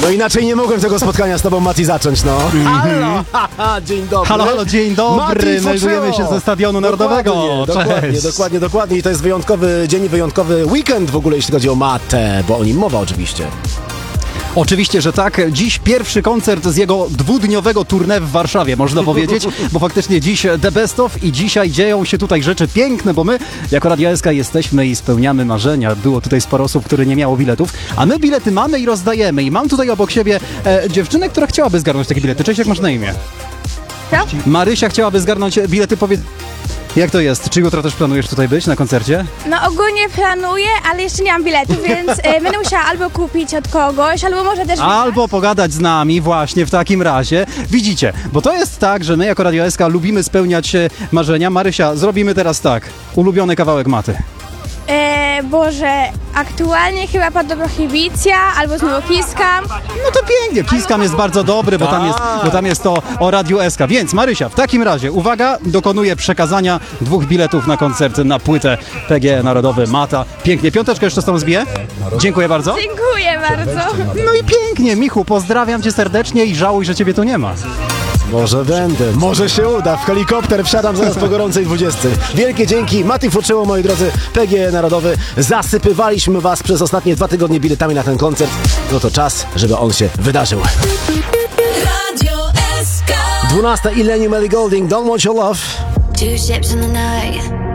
No inaczej nie mogłem tego spotkania z tobą, Mati, zacząć, no. Halo, dzień dobry. Halo, dzień dobry. Meldujemy się ze Stadionu Narodowego. Dokładnie. I to jest wyjątkowy dzień, wyjątkowy weekend w ogóle, jeśli chodzi o Matę, bo o nim mowa oczywiście. Oczywiście, że tak. Dziś pierwszy koncert z jego dwudniowego tournée w Warszawie, można powiedzieć, bo faktycznie dziś The Best Of i dzisiaj dzieją się tutaj rzeczy piękne, bo my jako Radio SK jesteśmy i spełniamy marzenia. Było tutaj sporo osób, które nie miało biletów, a my bilety mamy i rozdajemy. I mam tutaj obok siebie dziewczynę, która chciałaby zgarnąć takie bilety. Cześć, jak masz na imię? Co? Marysia chciałaby zgarnąć bilety, powiedz... Jak to jest? Czy jutro też planujesz tutaj być na koncercie? No ogólnie planuję, ale jeszcze nie mam biletów, więc będę musiała albo kupić od kogoś, albo może też... Albo pogadać z nami właśnie w takim razie. Widzicie, bo to jest tak, że my jako Radio SK lubimy spełniać marzenia. Marysia, zrobimy teraz tak. Ulubiony kawałek Maty. Boże, aktualnie chyba padła Prohibicja, albo znowu Kiskam. No to pięknie. Kiskam jest bardzo dobry, bo tam jest to o Radiu SK. Więc Marysia, w takim razie, uwaga, dokonuję przekazania 2 biletów na koncert na płytę PGE Narodowy Mata. Pięknie. Piąteczkę jeszcze z tą zbiję. Dziękuję bardzo. Dziękuję bardzo. No i pięknie, Michu, pozdrawiam cię serdecznie i żałuj, że ciebie tu nie ma. Może będę, może się uda. W helikopter wsiadam zaraz po gorącej 20. Wielkie dzięki. Mati Futrzyło, moi drodzy, PGE Narodowy. Zasypywaliśmy was przez ostatnie 2 tygodnie biletami na ten koncert. No to czas, żeby on się wydarzył. Radio SK. 12 Illenium Ellie Goulding, Don't Want Your Love. Two ships in the night.